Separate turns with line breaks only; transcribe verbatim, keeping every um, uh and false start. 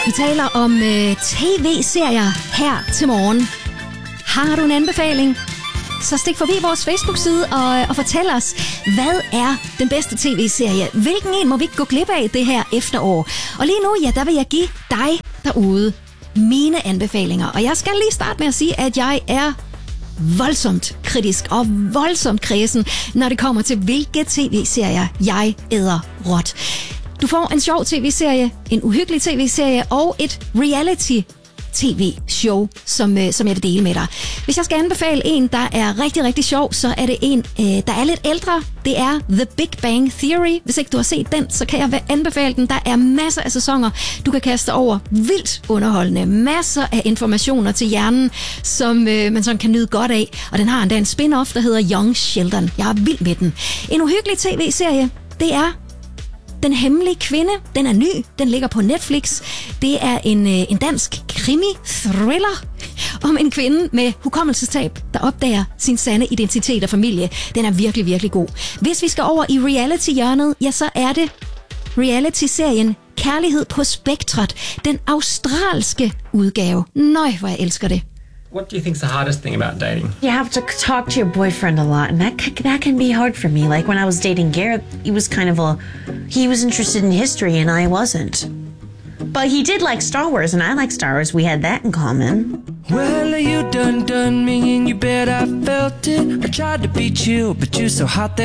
Vi taler om øh, tv-serier her til morgen. Har du en anbefaling? Så stik forbi vores Facebook-side og, og fortæl os, hvad er den bedste tv-serie? Hvilken en må vi ikke gå glip af det her efterår? Og lige nu, ja, der vil jeg give dig derude mine anbefalinger. Og jeg skal lige starte med at sige, at jeg er voldsomt kritisk og voldsomt kredsen, når det kommer til, hvilke tv-serier jeg æder råt. Du får en sjov tv-serie, en uhyggelig tv-serie og et reality tv-show, som, øh, som jeg vil dele med dig. Hvis jeg skal anbefale en, der er rigtig, rigtig sjov, så er det en, øh, der er lidt ældre. Det er The Big Bang Theory. Hvis ikke du har set den, så kan jeg anbefale den. Der er masser af sæsoner, du kan kaste over. Vildt underholdende. Masser af informationer til hjernen, som øh, man sådan kan nyde godt af. Og den har endda en spin-off, der hedder Young Sheldon. Jeg er vild med den. En uhyggelig tv-serie, det er Den Hemmelige Kvinde. Den er ny. Den ligger på Netflix. Det er en, øh, en dansk krimi-thriller om en kvinde med hukommelsestab, der opdager sin sande identitet og familie. Den er virkelig, virkelig god. Hvis vi skal over i reality-hjørnet, ja, så er det reality-serien Kærlighed på Spektret. Den australske udgave. Nøj, hvor jeg elsker det.
What do you think is the hardest thing about dating?
You have to talk to your boyfriend a lot, and that c- that can be hard for me. Like when I was dating Garrett, he was kind of a he was interested in history and I wasn't. But he did like Star Wars, and I like Star Wars. We had that in common.
Well, you done done me, and you bet I felt it. I tried to beat you, but you're so hot that